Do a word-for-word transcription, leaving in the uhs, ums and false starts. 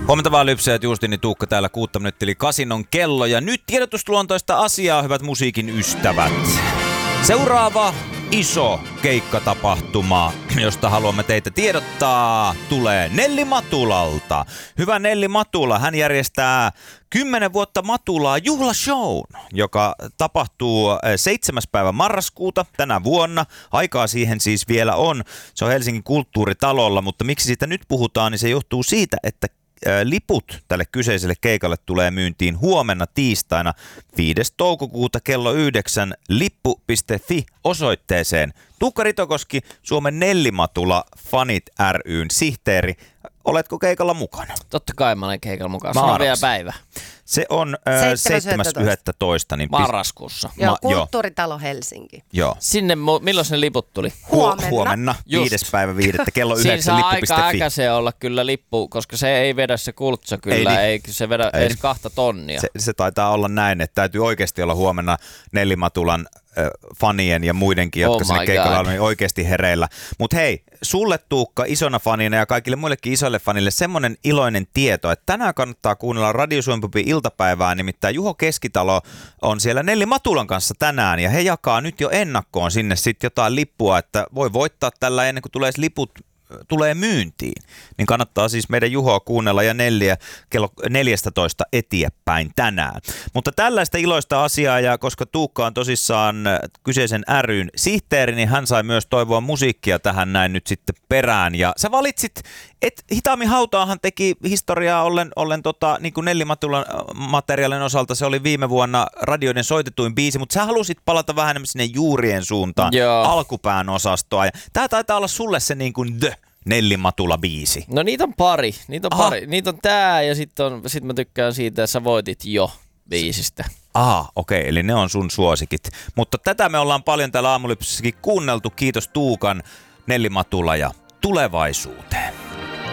Huomenta vaan Lypsäjät, Juustini Tuukka täällä, kuutta minuuttia eli kasinon kello. Ja nyt tiedotusluontoista asiaa, hyvät musiikin ystävät. Seuraava iso keikkatapahtuma, josta haluamme teitä tiedottaa, tulee Nelli Matulalta. Hyvä Nelli Matula, hän järjestää kymmenen vuotta Matulaa juhlashown, joka tapahtuu seitsemäs päivä marraskuuta tänä vuonna. Aikaa siihen siis vielä on. Se on Helsingin kulttuuritalolla, mutta miksi siitä nyt puhutaan, niin se johtuu siitä, että liput tälle kyseiselle keikalle tulee myyntiin huomenna tiistaina viides toukokuuta kello yhdeksän lippu piste fi osoitteeseen. Tuukka Ritokoski, Suomen Nelli Matula Fanit ry:n sihteeri. Oletko keikalla mukana? Totta kai mä olen keikalla mukana. Se on vielä päivä. Se on äh, seitsemäs yhdestoista Niin marraskuussa. Joo, Kulttuuritalo Helsinki. Joo. Sinne, milloin ne liput tuli? Huomenna. Huomenna, viides päivä viidettä kello yhdeksän lippu piste fi. Siinä saa aika äkäisen olla kyllä lippu, koska se ei vedä se kultsa kyllä, ei, ei se vedä ei. edes kahta tonnia. Se, se taitaa olla näin, että täytyy oikeasti olla huomenna Nelli Matulan fanien ja muidenkin, jotka oh sinne keikalla on niin oikeasti hereillä. Mutta hei, sulle Tuukka isona fanina ja kaikille muillekin isoille fanille semmoinen iloinen tieto, että tänään kannattaa kuunnella Radio Suomen Pubin iltapäivää, nimittäin Juho Keskitalo on siellä Nelli Matulan kanssa tänään ja he jakaa nyt jo ennakkoon sinne sitten jotain lippua, että voi voittaa tällä ennen kuin tulee liput tulee myyntiin, niin kannattaa siis meidän Juhoa kuunnella ja Nelliä kello neljätoista eteenpäin tänään. Mutta tällaista iloista asiaa, ja koska Tuukka on tosissaan kyseisen ry:n sihteeri, niin hän sai myös toivoa musiikkia tähän näin nyt sitten perään. Ja sä valitsit, että Hitaammin hautaahan teki historiaa ollen, ollen tota, niin kuin Nelli Matulan materiaalin osalta, se oli viime vuonna radioiden soitetuin biisi, mutta sä halusit palata vähän enemmän sinne juurien suuntaan, Joo. alkupään osastoa. Ja tää taitaa olla sulle se niin kuin the Nelli Matula-biisi. No niitä on pari. Niitä on, pari. Niitä on tää ja sitten sit mä tykkään siitä, että sä voitit jo biisistä. Aha, okei, okay, eli ne on sun suosikit. Mutta tätä me ollaan paljon täällä Aamulypsissäkin kuunneltu. Kiitos Tuukan, Nelli Matula ja tulevaisuuteen.